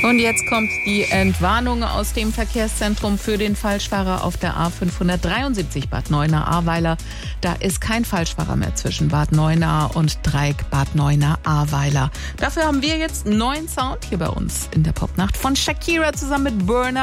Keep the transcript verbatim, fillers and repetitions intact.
Und jetzt kommt die Entwarnung aus dem Verkehrszentrum für den Falschfahrer auf der A fünfhundertdreiundsiebzig Bad Neuenahr-Ahrweiler. Da ist kein Falschfahrer mehr zwischen Bad Neuenahr und Dreieck Bad Neuenahr-Ahrweiler. Dafür haben wir jetzt neuen Sound hier bei uns in der Popnacht von Shakira zusammen mit Burna.